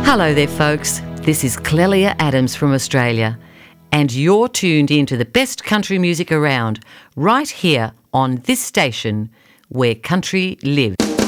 Hello there, folks. This is Clelia Adams from Australia, and you're tuned into the best country music around, right here on this station where country lives.